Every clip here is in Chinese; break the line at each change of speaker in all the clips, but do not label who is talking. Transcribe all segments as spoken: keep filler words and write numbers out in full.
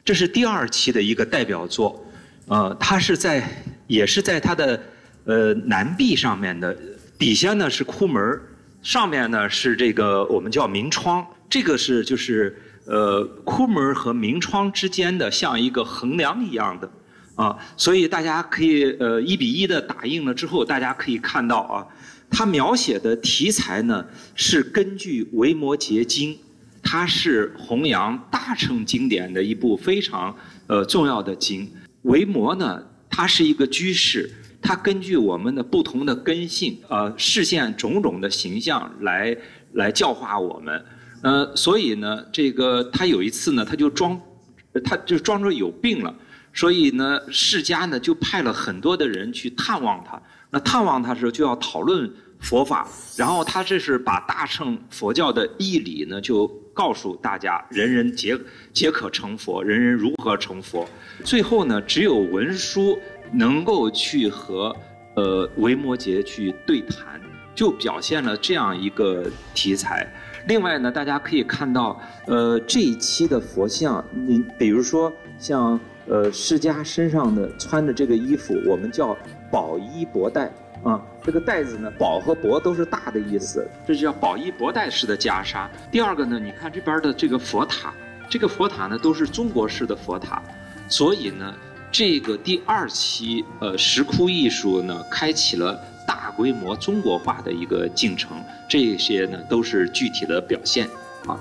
这是第二期的一个代表作，呃，它是在也是在它的呃南壁上面的，底下呢是窟门，上面呢是这个我们叫明窗，这个是就是呃窟门和明窗之间的像一个横梁一样的啊，所以大家可以呃一比一的打印了之后，大家可以看到啊，它描写的题材呢是根据《维摩诘经》。它是弘扬大乘经典的一部非常呃重要的经。维摩呢，他是一个居士，他根据我们的不同的根性，呃，示现种种的形象来来教化我们。呃，所以呢，这个他有一次呢，他就装，他就装作有病了，所以呢，释迦呢就派了很多的人去探望他。那探望他的时候就要讨论佛法，然后他这是把大乘佛教的义理呢就告诉大家，人人皆皆可成佛，人人如何成佛。最后呢，只有文殊能够去和呃维摩诘去对谈，就表现了这样一个题材。另外呢，大家可以看到，呃这一期的佛像，你比如说像呃释迦身上的穿的这个衣服，我们叫宝衣博带。啊，这个带子呢，宝和博都是大的意思，这就叫宝衣博带式的袈裟。第二个呢，你看这边的这个佛塔，这个佛塔呢都是中国式的佛塔，所以呢，这个第二期呃石窟艺术呢，开启了大规模中国化的一个进程，这些呢都是具体的表现啊。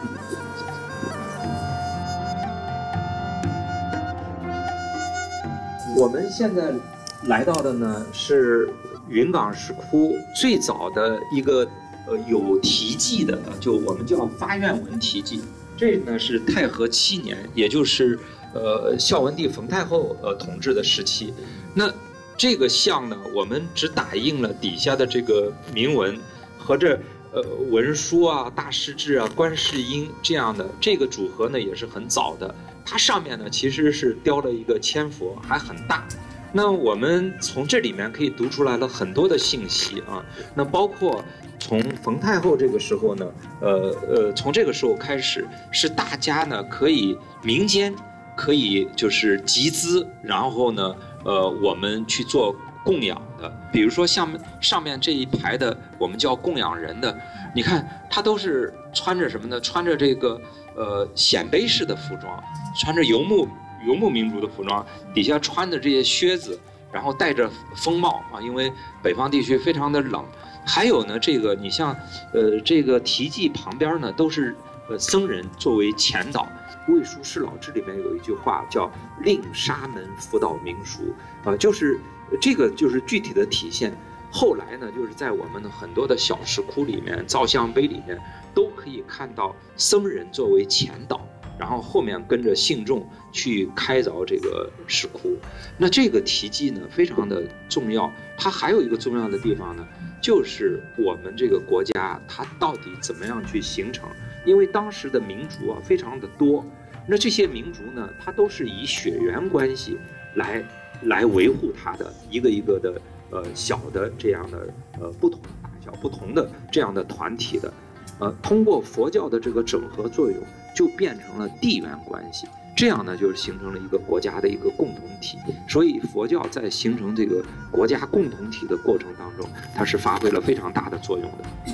我们现在来到的呢是云冈石窟最早的一个呃有题记的，就我们叫发愿文题记。这呢是太和七年，也就是呃孝文帝冯太后呃统治的时期。那这个像呢，我们只打印了底下的这个铭文和这呃文殊啊、大势至啊、观世音这样的这个组合呢也是很早的。它上面呢其实是雕了一个千佛，还很大。那我们从这里面可以读出来了很多的信息啊，那包括从冯太后这个时候呢，呃呃，从这个时候开始，是大家呢可以民间可以就是集资，然后呢，呃，我们去做供养的。比如说像上面这一排的，我们叫供养人的，你看他都是穿着什么呢？穿着这个呃显卑式的服装，穿着游牧。游牧民族的服装，底下穿的这些靴子，然后戴着风帽啊，因为北方地区非常的冷。还有呢，这个你像，呃，这个题记旁边呢都是呃僧人作为前导。《魏书释老志》里面有一句话叫“令沙门辅导民俗”，啊，就是这个就是具体的体现。后来呢，就是在我们的很多的小石窟里面、造像碑里面，都可以看到僧人作为前导。然后后面跟着信众去开凿这个石窟，那这个题记呢非常的重要。它还有一个重要的地方呢，就是我们这个国家它到底怎么样去形成？因为当时的民族啊非常的多，那这些民族呢，它都是以血缘关系来来维护它的一个一个的呃小的这样的呃不同的大小、不同的这样的团体的。呃，通过佛教的这个整合作用，就变成了地缘关系，这样呢，就是形成了一个国家的一个共同体。所以佛教在形成这个国家共同体的过程当中，它是发挥了非常大的作用的。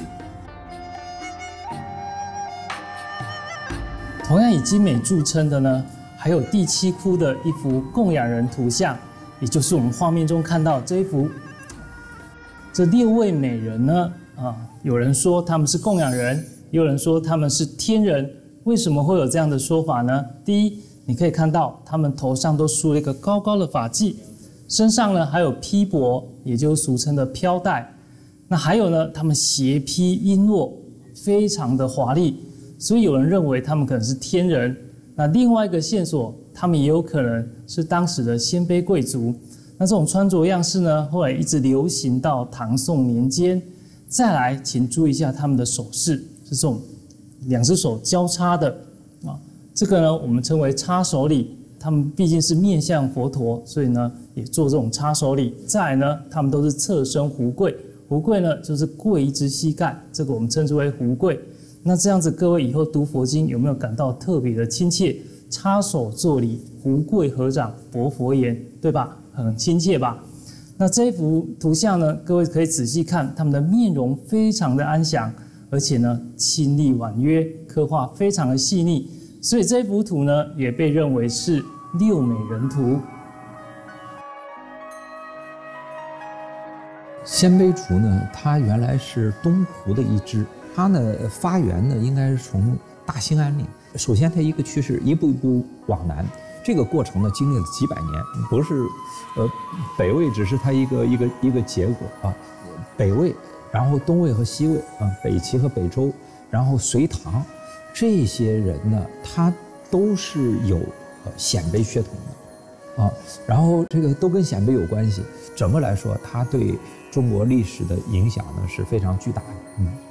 同样以精美著称的呢，还有第七窟的一幅供养人图像，也就是我们画面中看到这一幅。这六位美人呢？啊，有人说他们是供养人，也有人说他们是天人。为什么会有这样的说法呢？第一，你可以看到他们头上都梳了一个高高的发髻，身上呢还有披帛，也就是俗称的飘带。那还有呢，他们斜披璎珞，非常的华丽，所以有人认为他们可能是天人。那另外一个线索，他们也有可能是当时的鲜卑贵族。那这种穿着样式呢，后来一直流行到唐宋年间。再来，请注意一下他们的手势，是这种两只手交叉的啊。这个呢，我们称为插手礼。他们毕竟是面向佛陀，所以呢，也做这种插手礼。再来呢，他们都是侧身胡跪，胡跪呢就是跪一只膝盖，这个我们称之为胡跪。那这样子，各位以后读佛经有没有感到特别的亲切？ 插手作礼，胡跪合掌，薄佛言，对吧？很亲切吧？那这一幅图像呢，各位可以仔细看，他们的面容非常的安详，而且呢清丽婉约，刻画非常的细腻，所以这幅图呢也被认为是六美人图。
鲜卑竹呢，它原来是东胡的一支，它呢发源呢应该是从大兴安岭。首先，它一个趋势一步一步往南，这个过程呢经历了几百年，不是，呃，北魏只是它一个一个一个结果啊，北魏，然后东魏和西魏啊，北齐和北周，然后隋唐，这些人呢，他都是有呃鲜卑血统的，啊，然后这个都跟鲜卑有关系。整个来说，它对中国历史的影响呢是非常巨大的，嗯。